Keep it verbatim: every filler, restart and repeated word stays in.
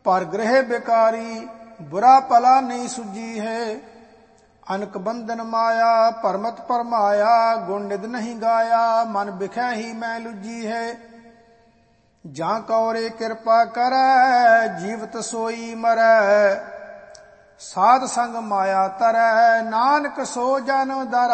ਪਰ ਗ੍ਰਹਿ ਬਿਕਾਰੀ ਬੁਰਾ ਭਲਾ ਨਹੀਂ ਸੁਝੀ ਹੈ। ਅਨਕ ਬੰਧਨ ਮਾਇਆ ਭਰਮਤ ਭਰਮਾਇਆ, ਗੁਣ ਨਿਧ ਨਹੀਂ ਗਾਇਆ ਮਨ ਬਿਖੈ ਹੀ ਮੈਂ ਲੁੱਜੀ ਹੈ। ਜਾਂ ਕੌਰੇ ਕਿਰਪਾ ਕਰੈ ਜੀਵਤ ਸੋਈ ਮਰੈ, ਸਾਧ ਸੰਗ ਮਾਇਆ ਤਰੈ ਨਾਨਕ ਸੋ ਜਨਮ ਦਰ